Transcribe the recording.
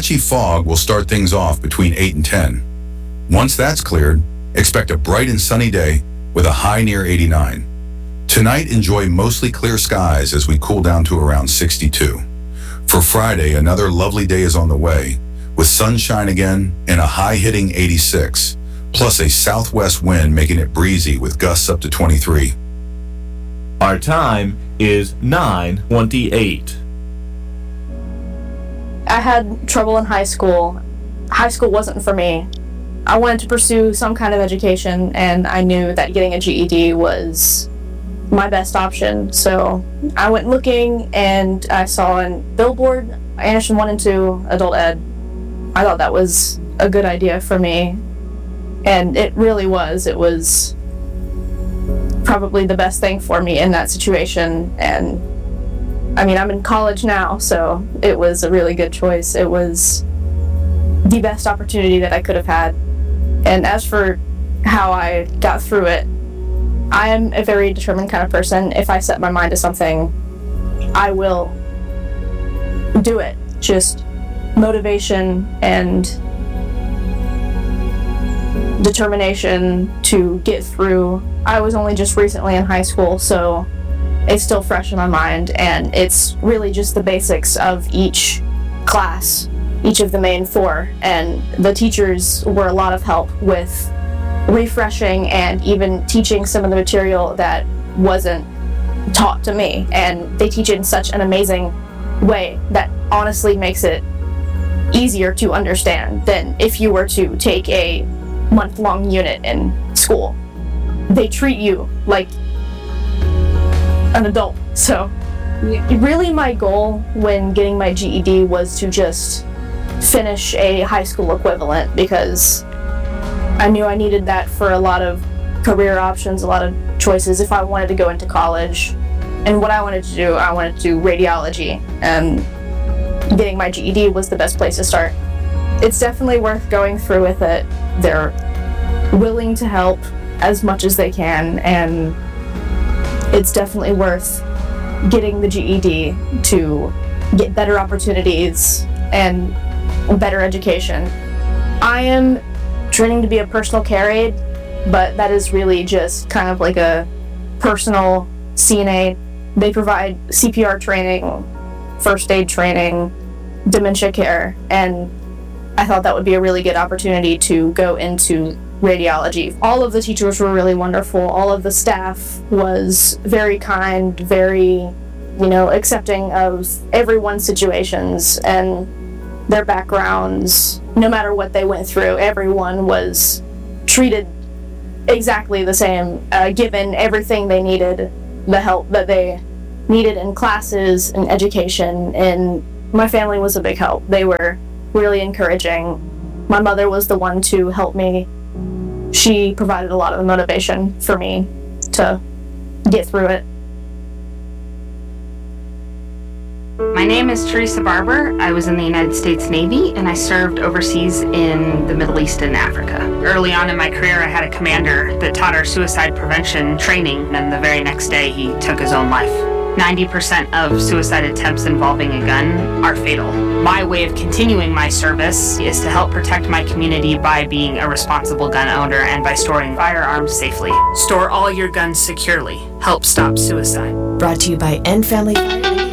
patchy fog will start things off between 8 and 10. Once that's cleared, expect a bright and sunny day with a high near 89. Tonight, enjoy mostly clear skies as we cool down to around 62. For Friday, another lovely day is on the way, with sunshine again and a high-hitting 86, plus a southwest wind making it breezy with gusts up to 23. Our time is 9:28. I had trouble in high school. High school wasn't for me. I wanted to pursue some kind of education, and I knew that getting a GED was my best option. So I went looking, and I saw a billboard, Anderson 1 and 2 adult ed. I thought that was a good idea for me, and it really was. It was probably the best thing for me in that situation. And I mean, I'm in college now, so it was a really good choice. It was the best opportunity that I could have had. And as for how I got through it, I am a very determined kind of person. If I set my mind to something, I will do it. Just motivation and determination to get through. I was only just recently in high school, so it's still fresh in my mind, and it's really just the basics of each class, each of the main four, and the teachers were a lot of help with refreshing and even teaching some of the material that wasn't taught to me, and they teach it in such an amazing way that honestly makes it easier to understand than if you were to take a month-long unit in school. They treat you like an adult. So really my goal when getting my GED was to just finish a high school equivalent, because I knew I needed that for a lot of career options, a lot of choices if I wanted to go into college. And what I wanted to do, I wanted to do radiology, and getting my GED was the best place to start. It's definitely worth going through with it. They're willing to help as much as they can, and it's definitely worth getting the GED to get better opportunities and better education. I am training to be a personal care aide, but that is really just kind of like a personal CNA. They provide CPR training, first aid training, dementia care, and I thought that would be a really good opportunity to go into radiology. All of the teachers were really wonderful. All of the staff was very kind, very, accepting of everyone's situations and their backgrounds. No matter what they went through, everyone was treated exactly the same, given everything they needed, the help that they needed in classes and education, and my family was a big help. They were really encouraging. My mother was the one to help me. She provided a lot of the motivation for me to get through it. My name is Teresa Barber. I was in the United States Navy, and I served overseas in the Middle East and Africa. Early on in my career, I had a commander that taught our suicide prevention training, and the very next day he took his own life. 90% of suicide attempts involving a gun are fatal. My way of continuing my service is to help protect my community by being a responsible gun owner and by storing firearms safely. Store all your guns securely. Help stop suicide. Brought to you by End Family Fire.